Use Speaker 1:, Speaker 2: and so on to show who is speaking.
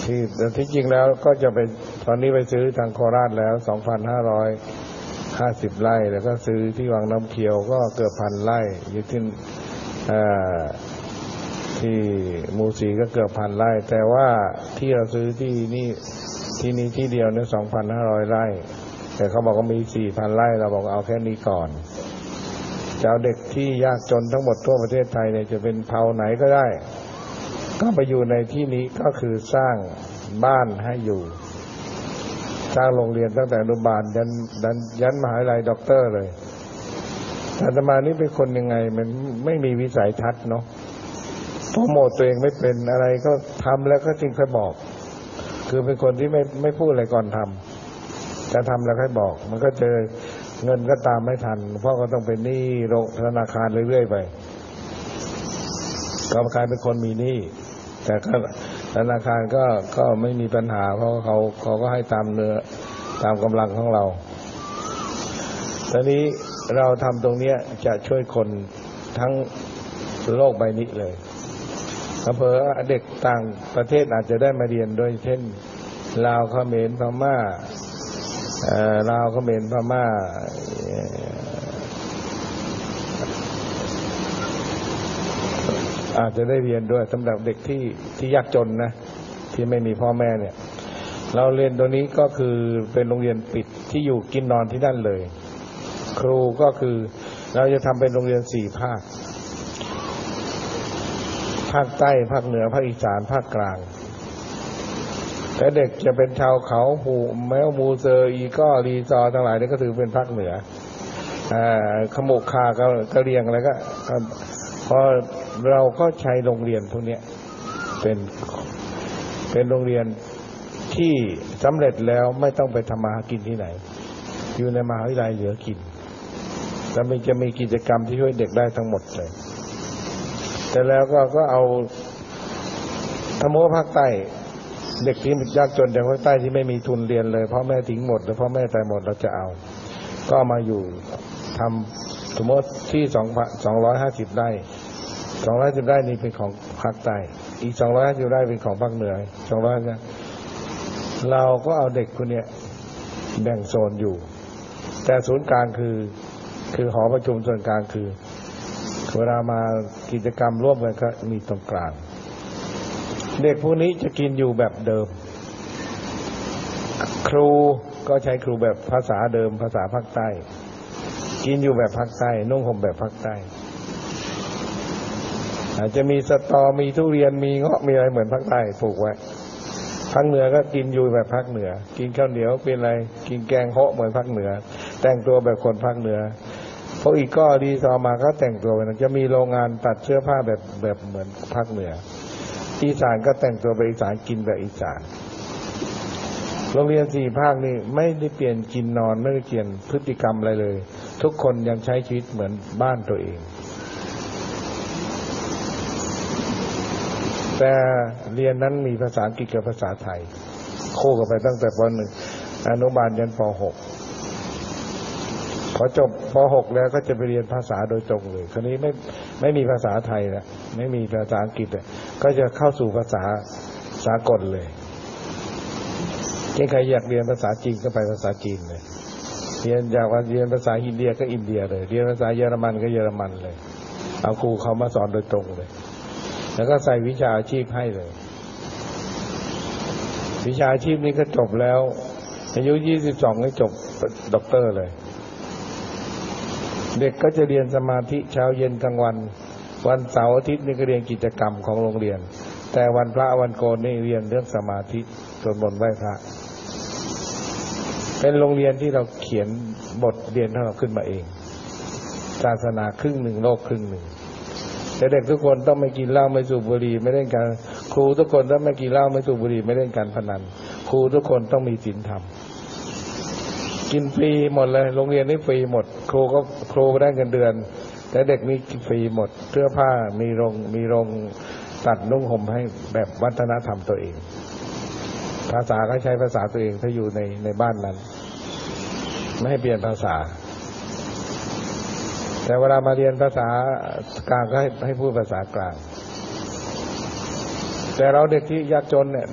Speaker 1: ที่จริงแล้วก็จะไปตอนนี้ไปซื้อทางโคราชแล้ว 2,550 ไร่แล้วก็ซื้อที่วังน้ำเขียวก็เกือบ1,000 ไร่อยู่ที่หมู่4ก็เกือบ1,000 ไร่แต่ว่าที่เราซื้อที่นี่ที่เดียวเนี่ย 2,500 ไร่แต่เขาบอกว่ามี 4,000 ไร่เราบอกเอาแค่นี้ก่อนจะเอาเด็กที่ยากจนทั้งหมดทั่วประเทศไทยเนี่ยจะเป็นเผ่าไหนก็ได้ก็ไปอยู่ในที่นี้ก็คือสร้างบ้านให้อยู่สร้างโรงเรียนตั้งแต่อนุบาลยันมหาวิทยาลัยด็อกเตอร์เลยอาตมานี่เป็นคนยังไงมันไม่มีวิสัยทัศน์เนาะโปรโมทตัวเองไม่เป็นอะไรก็ทำแล้วก็จึงค่อยบอกคือเป็นคนที่ไม่พูดอะไรก่อนทำจะทำแล้วค่อยบอกมันก็เจอเงินก็ตามไม่ทันเพราะก็ต้องเป็นหนี้ธนาคารเรื่อยๆไปก็กลายเป็นคนมีหนี้แต่ก็ธนาคารก็ไม่มีปัญหาเพราะเขาก็ให้ตามกำลังของเราตอนนี้เราทำตรงนี้จะช่วยคนทั้งโลกใบนี้เลยเผลอเด็กต่างประเทศอาจจะได้มาเรียนด้วยเช่นลาวเขมรพม่าอาจจะได้เรียนด้วยสำหรับเด็กที่ยากจนนะที่ไม่มีพ่อแม่เนี่ยเราเรียนตัวนี้ก็คือเป็นโรงเรียนปิดที่อยู่กินนอนที่นั่นเลยครูก็คือเราจะทำเป็นโรงเรียน4 ภาคใต้ภาคเหนือภาคอีสานภาคกลางแต่เด็กจะเป็นชาวเขาหูแมวมูเซอร์อีก็รีซอทั้งหลายนี่ก็ถือเป็นภาคเหนือขมุกคากะเรียงอะไรก็พอเราก็ใช้โรงเรียนพวกนี้เป็นโรงเรียนที่สำเร็จแล้วไม่ต้องไปทำมาหากินที่ไหนอยู่ในมหาวิทยาลัยเหลือกินแล้วมันจะมีกิจกรรมที่ช่วยเด็กได้ทั้งหมดเลยแต่แล้วก็เอาทั้งหมดภาคใต้เด็กที่ยากจนจากภาคใต้ที่ไม่มีทุนเรียนเลยพ่อแม่ทิ้งหมดหรือพ่อแม่ตายหมดเราจะเอาก็มาอยู่ทำสมมติที่250 ไร่250 ไร่นี้เป็นของภาคใต้อีก250 ไร่เป็นของภาคเหนือ200นะเราก็เอาเด็กคนนี้แบ่งโซนอยู่แต่ศูนย์กลางคือหอประชุมส่วนกลางคือเวลามากิจกรรมร่วมกันก็มีตรงกลางเด็กพวกนี้จะกินอยู่แบบเดิมครูก็ใช้ครูแบบภาษาเดิมภาษาภาคใต้กินอยู่แบบภาคใต้นุ่งห่มแบบภาคใต้อาจจะมีสตอมีทุเรียนมีเงาะมีอะไรเหมือนภาคใต้ปลูกไว้ภาคเหนือก็กินอยู่แบบภาคเหนือกินข้าวเหนียวเป็นอะไรกินแกงโฮะเหมือนภาคเหนือแต่งตัวแบบคนภาคเหนือพวกอีกก็ดีซอมาก็แต่งตัวแบบนั้นจะมีโรงงานตัดเสื้อผ้าแบบเหมือนภาคเหนืออีสานก็แต่งตัวแบบอีสานกินแบบอีสานโรงเรียน4 ภาคนี่ไม่ได้เปลี่ยนกินนอนไม่ได้เปลี่ยนพฤติกรรมอะไรเลยทุกคนยังใช้ชีวิตเหมือนบ้านตัวเองแต่เรียนนั้นมีภาษาอังกฤษกับภาษาไทยคู่กันไปตั้งแต่ป.1 อนุบาลยันป.6 พอจบป.6 แล้วก็จะไปเรียนภาษาโดยตรงเลยคราวนี้ไม่มีภาษาไทยแล้วไม่มีภาษาอังกฤษก็จะเข้าสู่ภาษาสากลเลยใครอยากเรียนภาษาจีนก็ไปภาษาจีนเลยอยากเรียนภาษาอินเดียก็อินเดียเลยเรียนภาษาเยอรมันก็เยอรมันเลยเอาครูเขามาสอนโดยตรงเลยแล้วก็ใส่วิชาอาชีพให้เลยวิชาอาชีพนี้ก็จบแล้วอายุ22ก็จบด็อกเตอร์เลยเด็กก็จะเรียนสมาธิเช้าเย็นกลางวันวันเสาร์อาทิตย์นี่ก็เรียนกิจกรรมของโรงเรียนแต่วันพระวันโกนนี่เรียนเรื่องสมาธิสวดมนต์ไหว้พระเป็นโรงเรียนที่เราเขียนบทเรียนของเราขึ้นมาเองศาสนาครึ่งหนึ่งโลกครึ่งหนึ่งแต่เด็กทุกคนต้องไม่กินเหล้าไม่สูบบุหรี่ไม่เล่นการครูทุกคนต้องไม่กินเหล้าไม่สูบบุหรี่ไม่เล่นการพนันครูทุกคนต้องมีศีลธรรมกินฟรีหมดเลยโรงเรียนนี้ฟรีหมดครูได้เงินเดือนแต่เด็กนี่ฟรีหมดเสื้อผ้ามีโรงตัดนุ่งห่มให้แบบวัฒนธรรมตัวเองภาษาก็ใช้ภาษาตัวเองถ้าอยู่ในบ้านนั้นไม่ให้เปลี่ยนภาษาแต่เวลามาเรียนภาษากลางก็ให้พูดภาษากลางแต่เราเด็กที่ยากจนเนี่ย